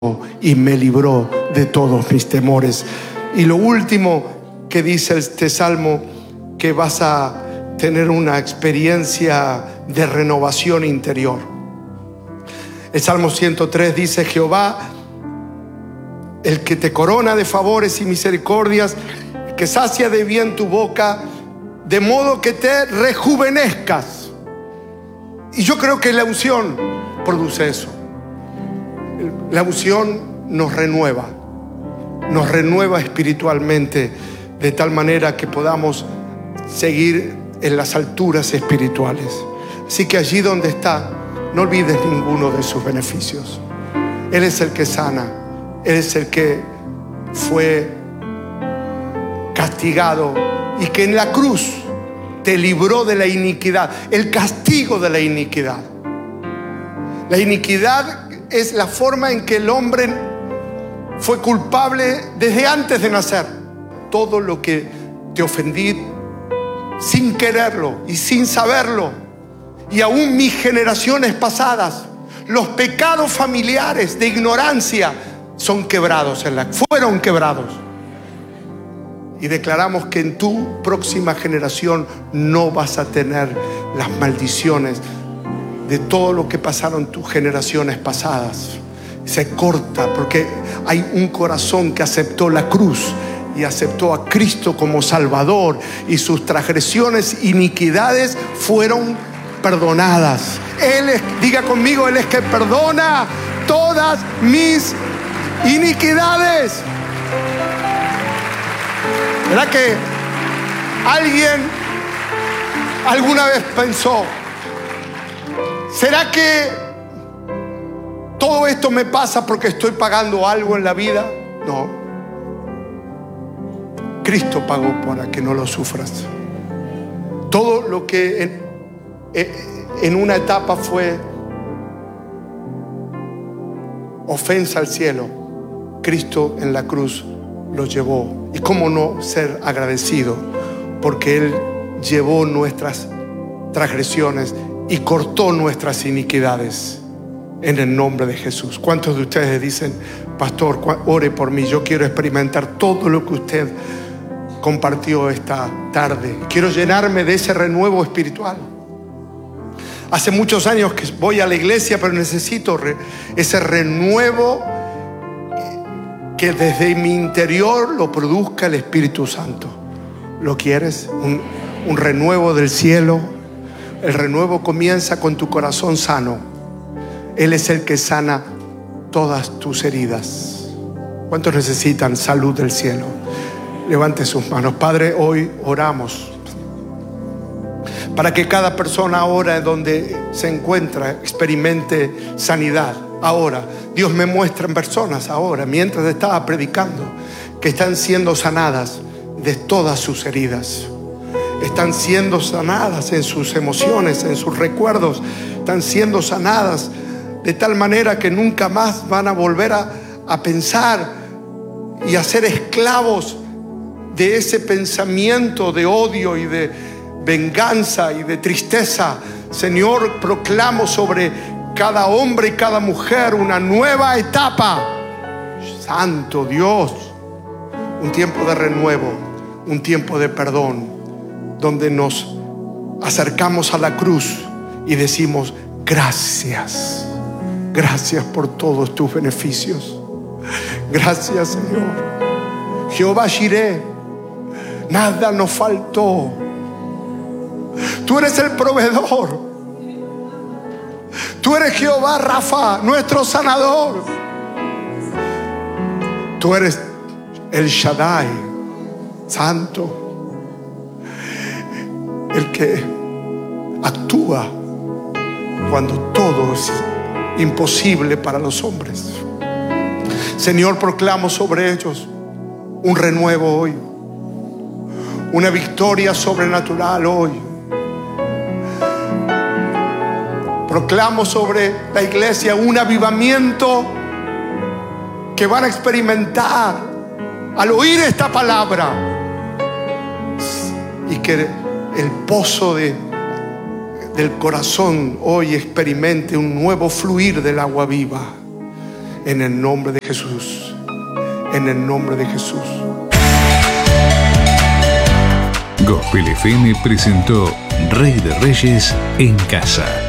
y me libró de todos mis temores. Y lo último que dice este salmo, que vas a tener una experiencia de renovación interior. El Salmo 103 dice: Jehová, el que te corona de favores y misericordias, que sacia de bien tu boca, de modo que te rejuvenezcas. Y yo creo que la unción produce eso. La unción nos renueva espiritualmente, de tal manera que podamos seguir en las alturas espirituales. Así que allí donde está, no olvides ninguno de sus beneficios. Él es el que sana, Él es el que fue castigado y que en la cruz te libró de la iniquidad, el castigo de la iniquidad. La iniquidad es la forma en que el hombre fue culpable desde antes de nacer. Todo lo que te ofendí sin quererlo y sin saberlo, y aún mis generaciones pasadas, los pecados familiares de ignorancia son quebrados, fueron quebrados. Y declaramos que en tu próxima generación no vas a tener las maldiciones de todo lo que pasaron tus generaciones pasadas. Se corta porque hay un corazón que aceptó la cruz y aceptó a Cristo como Salvador, y sus transgresiones, iniquidades fueron perdonadas. Él es, diga conmigo, Él es que perdona todas mis iniquidades. ¿Verdad que alguien alguna vez pensó: ¿será que todo esto me pasa porque estoy pagando algo en la vida? No. Cristo pagó para que no lo sufras. Todo lo que en una etapa fue ofensa al cielo, Cristo en la cruz lo llevó. Y cómo no ser agradecido, porque Él llevó nuestras transgresiones y cortó nuestras iniquidades en el nombre de Jesús. ¿Cuántos de ustedes dicen: pastor, ore por mí, yo quiero experimentar todo lo que usted compartió esta tarde, quiero llenarme de ese renuevo espiritual? Hace muchos años que voy a la iglesia, pero necesito ese renuevo, que desde mi interior lo produzca el Espíritu Santo. ¿Lo quieres? Un renuevo del cielo. El renuevo comienza con tu corazón sano. Él es el que sana todas tus heridas. ¿Cuántos necesitan salud del cielo? Levante sus manos. Padre, hoy oramos para que cada persona ahora donde se encuentra experimente sanidad. Ahora, Dios me muestra en personas ahora, mientras estaba predicando, que están siendo sanadas de todas sus heridas. Están siendo sanadas en sus emociones, en sus recuerdos. Están siendo sanadas de tal manera que nunca más van a volver a pensar y a ser esclavos de ese pensamiento de odio y de venganza y de tristeza. Señor, proclamo sobre cada hombre y cada mujer una nueva etapa. Santo Dios, un tiempo de renuevo, un tiempo de perdón, donde nos acercamos a la cruz y decimos: gracias, gracias por todos tus beneficios. Gracias, Señor. Jehová Jireh, nada nos faltó. Tú eres el proveedor. Tú eres Jehová Rafa, nuestro sanador. Tú eres el Shaddai, santo, el que actúa cuando todo es imposible para los hombres. Señor, proclamo sobre ellos un renuevo hoy, una victoria sobrenatural hoy. Proclamo sobre la iglesia un avivamiento que van a experimentar al oír esta palabra, y que el pozo del corazón hoy experimente un nuevo fluir del agua viva. en el nombre de Jesús. En el nombre de Jesús. Gospel FM presentó Rey de Reyes en Casa.